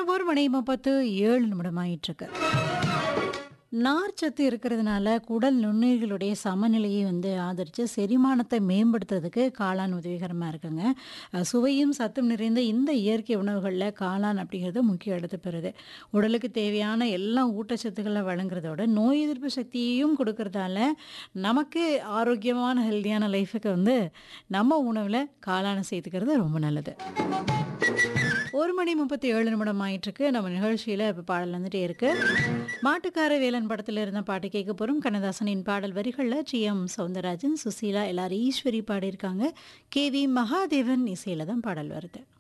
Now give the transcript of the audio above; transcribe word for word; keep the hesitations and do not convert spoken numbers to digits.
நேரம் ஒரு மணி முப்பத்து ஏழு நிமிடம் ஆயிட்டிருக்கு. நார்ச்சத்து இருக்கிறதுனால குடல் நுண்ணுயிர்களுடைய சமநிலையை வந்து ஆதரிச்சு செரிமானத்தை மேம்படுத்துறதுக்கு காளான் உதவிகரமா இருக்குங்க. அ சுவையும் சத்தும் நிறைந்த இந்த இயற்கை உணவுகள்ல காளான் அப்படிங்கிறது முக்கிய இடத்த பெறுது. உடலுக்கு தேவையான எல்லா ஊட்டச்சத்துக்கள வழங்குறதோட, நோய் எதிர்ப்பு சக்தியையும் குடுக்கறதால, நமக்கு ஆரோக்கியமான ஹெல்தியான லைஃப்க்கு வந்து நம்ம உணவுல காளான சேர்த்துக்கிறது ரொம்ப நல்லது. ஒரு மணி முப்பத்து ஏழு நிமிடம் ஆயிட்டிருக்கு. நம்ம நிகழ்ச்சியில இப்ப பாடல் வந்துட்டே இருக்கு. மாட்டுக்கார வேலன் படத்துல இருந்த பாட்டு கேட்க போறோம். கண்ணதாசனின் பாடல் வரிகள்ல D M Soundararajan, Susheela, L R Eswari பாடியிருக்காங்க. கே வி மகாதேவன் இசையில தான் பாடல் வருது.